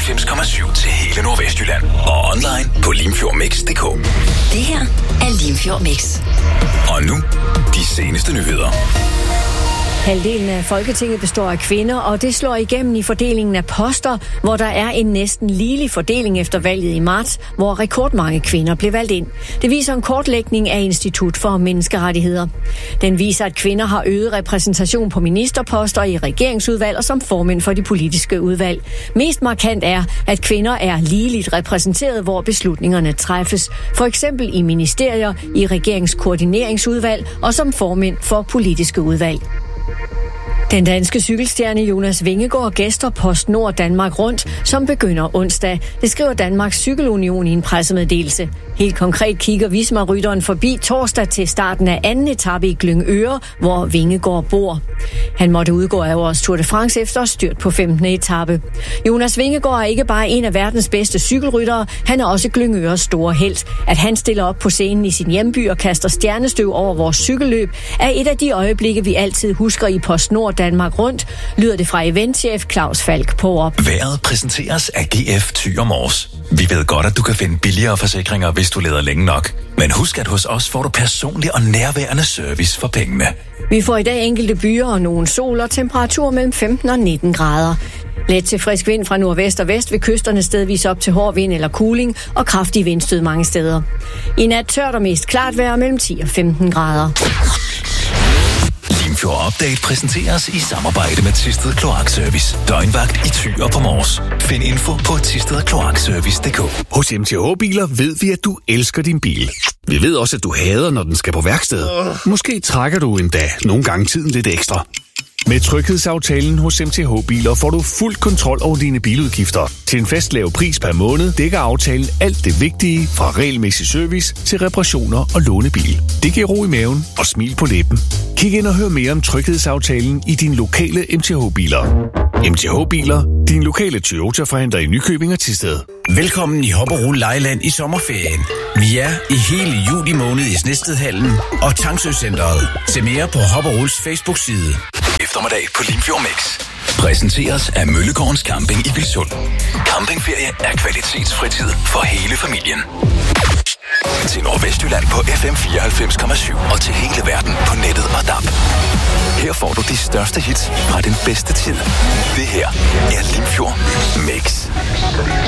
94,7 til hele Nordvestjylland. Og online på limfjordmix.dk. Det her er Limfjord Mix. Og nu, de seneste nyheder. Halvdelen af Folketinget består af kvinder, og det slår igennem i fordelingen af poster, hvor der er en næsten ligelig fordeling efter valget i marts, hvor rekordmange kvinder blev valgt ind. Det viser en kortlægning af Institut for Menneskerettigheder. Den viser, at kvinder har øget repræsentation på ministerposter i regeringsudvalg og som formænd for de politiske udvalg. Mest markant er, at kvinder er ligeligt repræsenteret, hvor beslutningerne træffes. For eksempel i ministerier, i regeringskoordineringsudvalg og som formænd for politiske udvalg. Den danske cykelstjerne Jonas Vingegaard gæster PostNord Danmark Rundt, som begynder onsdag. Det skriver Danmarks Cykelunion i en pressemeddelelse. Helt konkret kigger Visma-rytteren forbi torsdag til starten af anden etape i Glyngøre, hvor Vingegaard bor. Han måtte udgå af årets Tour de France efter styrt på 15. etape. Jonas Vingegaard er ikke bare en af verdens bedste cykelryttere, han er også Glyngøres store helt. At han stiller op på scenen i sin hjemby og kaster stjernestøv over vores cykelløb, er et af de øjeblikke, vi altid husker i PostNord Danmark Rundt, lyder det fra eventchef Claus Falk Paarup. Vejret præsenteres af GF Thy & Mors. Vi ved godt, at du kan finde billigere forsikringer, hvis du leder længe nok. Men husk, at hos os får du personlig og nærværende service for pengene. Vi får i dag enkelte byer og nogle sol og temperatur mellem 15 og 19 grader. Let til frisk vind fra nordvest og vest ved kysterne stedvis op til hård vind eller kuling og kraftig vindstød mange steder. I nat tørt og mest klart vejr mellem 10 og 15 grader. Limfjord Update præsenteres i samarbejde med Thisted Kloakservice. Døgnvagt i Thy og på Mors. Find info på thistedkloakservice.dk. Hos MTH Biler ved vi, at du elsker din bil. Vi ved også, at du hader, når den skal på værksted. Måske trækker du endda nogle gange tiden lidt ekstra. Med tryghedsaftalen hos MTH Biler får du fuld kontrol over dine biludgifter. Til en fast lav pris per måned dækker aftalen alt det vigtige fra regelmæssig service til reparationer og lånebil. Det giver ro i maven og smil på læben. Kig ind og hør mere om tryghedsaftalen i din lokale MTH Biler. MTH Biler, din lokale Toyota-forhandler i Nykøbing og Thisted. Velkommen i Hopperol Lejeland i sommerferien. Vi er i hele juli måned i Snedstedhallen og Tangsø-centret. Se mere på Hopperols Facebook-side. Eftermiddag på Limfjord Mix præsenteres af Møllegårdens Camping i Vilsund. Campingferie er kvalitetsfritid for hele familien. Til Nordvestjylland på FM 94,7 og til hele verden på nettet og DAB. Her får du de største hits fra den bedste tid. Det her er Limfjord Mix.